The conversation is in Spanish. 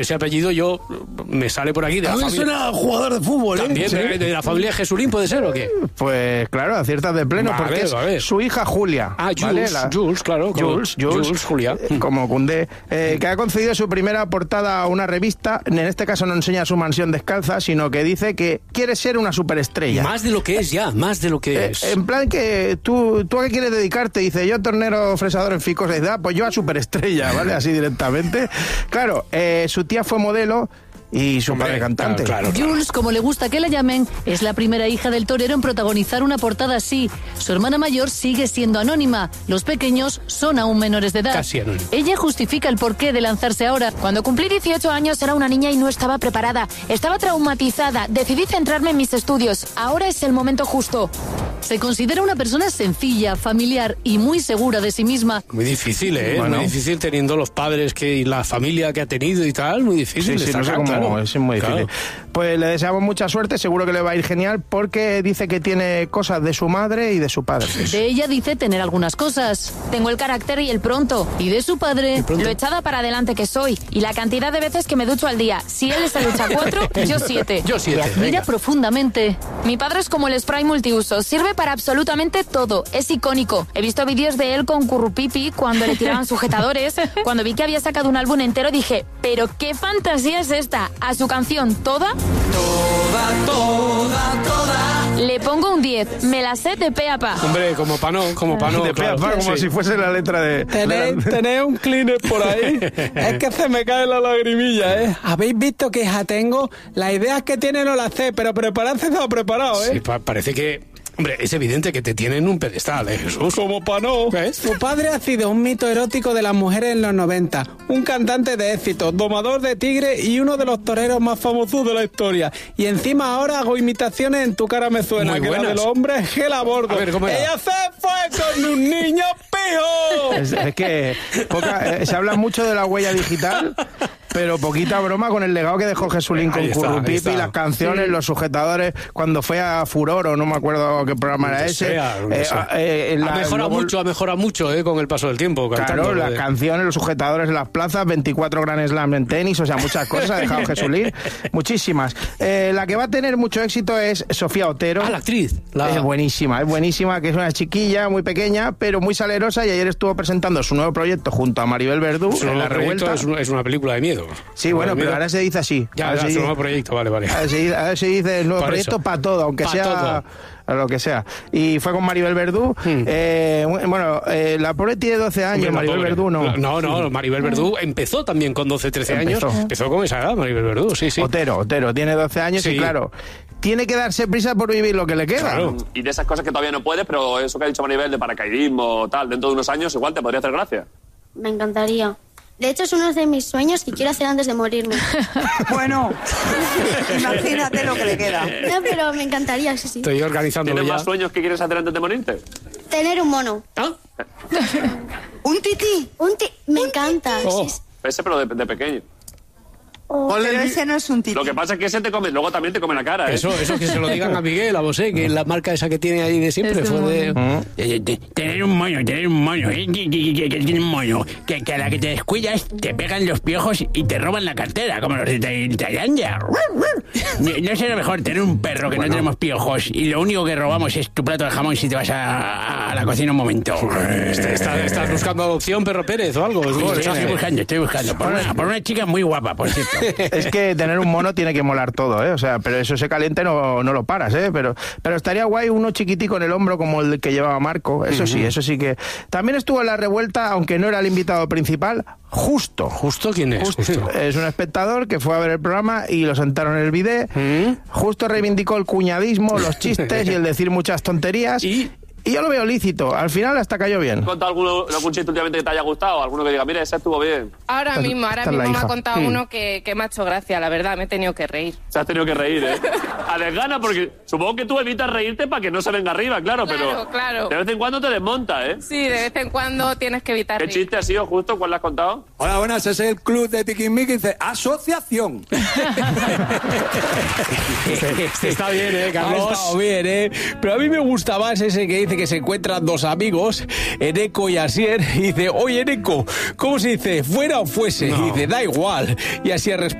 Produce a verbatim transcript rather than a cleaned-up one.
Ese apellido yo me sale por aquí de la familia. suena jugador de fútbol, ¿eh? También, ¿Sí? de, de la familia Jesulín, ¿puede ser o qué? Pues claro, aciertas de pleno, Va, porque a ver, es a ver. su hija Julia. Ah, Jules, ¿vale? La... Jules, claro. Como, Jules, Jules, Jules, Julia. eh, como Koundé, eh, que ha concedido su primera portada a una revista. En este caso no enseña su mansión descalza, sino que dice que quiere ser una superestrella. Más de lo que es ya, más de lo que Eh, es. en plan que tú, tú a qué quieres dedicarte, dice yo tornero fresador en Ficosa, dice, ah, pues yo a superestrella, ¿vale? Así directamente. Claro, eh, su tía fue modelo y su Hombre, padre cantante. Claro, claro. Jules, como le gusta que la llamen, es la primera hija del torero en protagonizar una portada así. Su hermana mayor sigue siendo anónima. Los pequeños son aún menores de edad. Casi anónima. Ella justifica el porqué de lanzarse ahora. Cuando cumplí dieciocho años era una niña y no estaba preparada. Estaba traumatizada. Decidí centrarme en mis estudios. Ahora es el momento justo. Se considera una persona sencilla, familiar y muy segura de sí misma. Muy difícil, ¿eh? Bueno. Muy difícil teniendo los padres que y la familia que ha tenido y tal. Muy difícil. Sí, sí, de no sé sacar, cómo, claro. es muy difícil. Claro. Pues le deseamos mucha suerte, seguro que le va a ir genial, porque dice que tiene cosas de su madre y de su padre. De ella dice tener algunas cosas. Tengo el carácter y el pronto. Y de su padre... Lo echada para adelante que soy. Y la cantidad de veces que me ducho al día. Si él se ducha cuatro, yo siete. Yo Le siete. admira venga. profundamente. Mi padre es como el spray multiuso. Sirve para absolutamente todo. Es icónico. He visto vídeos de él con Currupipi cuando le tiraban sujetadores. Cuando vi que había sacado un álbum entero dije, ¿pero qué fantasía es esta? A su canción ¿Toda? Toda, toda, toda. Le pongo un diez. Me la sé de pe a pa. Hombre, como pa' no, como pa' no. de claro. pe a pa, como Sí. si fuese la letra de... ¿Tenéis, tenéis un cleaner por ahí? Es que se me cae la lagrimilla, ¿eh? ¿Habéis visto qué hija tengo? Las ideas que tiene no las sé, pero prepararse se ha preparado, ¿eh? Sí, pa- parece que... Hombre, es evidente que te tienen en un pedestal, ¿eh, Jesús? Como pa' no. ¿Ves? Su padre ha sido un mito erótico de las mujeres en los noventa, un cantante de éxito, domador de tigre y uno de los toreros más famosos de la historia. Y encima ahora hago imitaciones en Tu cara me suena, Muy que la buenas. de los hombres gel a bordo. A ver, ¿cómo era? Ella se fue con un niño pijo. Es, es que poca- eh, se habla mucho de la huella digital, pero poquita broma con el legado que dejó Jesulín con Ahí está, ahí Currupipi, está. las canciones, Sí. los sujetadores, cuando fue a Furor, o no me acuerdo qué programa era Donde ese. sea, donde eh, sea. eh, la- ha mejorado luego- mucho, ha mejorado mucho, ¿eh? Con el paso del tiempo. Claro, cantando, las de- canciones, los sujetadores en las plazas, veinticuatro Grand Slam en tenis, o sea, muchas cosas ha dejado Jesulín, muchísimas. Eh, la que va a tener mucho éxito es Sofía Otero. Ah, la actriz. La... Es buenísima, es buenísima, que es una chiquilla muy pequeña, pero muy salerosa, y ayer estuvo presentando su nuevo proyecto junto a Maribel Verdú Su en nuevo La proyecto Revuelta. es, un- es una película de miedo. Sí, bueno, De pero miedo. ahora se dice así. Ya, ahora ya, se su dice- nuevo proyecto, vale, vale. ahora se dice- ahora se dice el nuevo Por proyecto eso. para todo, aunque Pa' sea todo. lo que sea. Y fue con Maribel Verdú. Hmm. Eh, bueno, eh, la pobre tiene doce años, Hombre, Maribel pobre. Verdú no. No, no, Maribel Verdú empezó también con doce, trece Empezó. años. Empezó con esa edad, Maribel Verdú, sí, sí. Otero, Otero, tiene doce años Sí. y claro, tiene que darse prisa por vivir lo que le queda. Claro. Y de esas cosas que todavía no puedes, pero eso que ha dicho Maribel de paracaidismo, tal, dentro de unos años igual te podría hacer gracia. Me encantaría. De hecho, es uno de mis sueños que quiero hacer antes de morirme. Bueno, imagínate lo que le queda. No, pero me encantaría, sí, sí. Estoy organizándolo ¿Tienes ya. más sueños que quieres hacer antes de morirte? Tener un mono. ¿Ah? ¿Un tití? Un ti... Me encanta. Oh. sí, sí. Ese, pero de, de pequeño. Pero ese no es un tití. Lo que pasa es que ese te come, luego también te come la cara, ¿eh? Eso, eso que se lo digan a Miguel, a Bosé, que la marca esa que tiene ahí de siempre Es fue un de... mono. Eh, te- Tener un moño, tener un moño, eh, que, que- que- que tiene un moño, que, que a la que te descuidas te pegan los piojos y te roban la cartera, como los de Tai- Tailandia. No, no será mejor tener un perro que no tenemos piojos y lo único que robamos es tu plato de jamón si te vas a, a la cocina un momento. Está- está- ¿Estás buscando adopción, Perro Pérez, o algo? Sí, estoy, estoy buscando, estoy buscando. Por una, por una chica muy guapa, por cierto. Es que tener un mono tiene que molar todo, ¿eh? O sea, pero eso se caliente no, no lo paras, ¿eh? Pero, pero estaría guay uno chiquitico en el hombro como el que llevaba Marco. Eso sí, eso sí que... También estuvo en La Revuelta, aunque no era el invitado principal, Justo. ¿Justo quién es? Justo. Es un espectador que fue a ver el programa y lo sentaron en el bidet. ¿Mm? Justo reivindicó el cuñadismo, los chistes y el decir muchas tonterías. ¿Y? Y yo lo veo lícito. Al final hasta cayó bien. ¿Has contado alguno, algún chiste últimamente que te haya gustado? ¿Alguno que diga, mira, ese estuvo bien? Ahora Esta es- mismo, ahora esta es la mismo me ha hija. contado Mm. uno que, que me ha hecho gracia, la verdad, me he tenido que reír. Se has tenido que reír, ¿eh? A desgana, porque supongo que tú evitas reírte para que no se venga arriba, claro, Claro, pero claro. de vez en cuando te desmonta, ¿eh? Sí, de vez en cuando tienes que evitar ¿Qué reír. chiste ha sido justo? ¿Cuál le has contado? Hola, buenas, ese es el club de Tiquismiqui, dice asociación. Está bien, ¿eh, Carlos? Ha estado bien, ¿eh? Pero a mí me gusta más ese que dice que se encuentran dos amigos, Eneco y Asier, y dice, oye, Eneco, ¿cómo se dice? ¿Fuera o fuese? No. Y dice, da igual. Y Asier responde,